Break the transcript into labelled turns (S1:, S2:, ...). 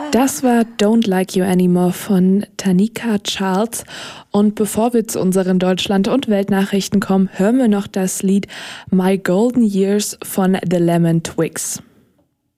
S1: Das war Don't Like You Anymore von Tanika Charles. Und bevor wir zu unseren Deutschland- und Weltnachrichten kommen, hören wir noch das Lied My Golden Years von The Lemon Twigs.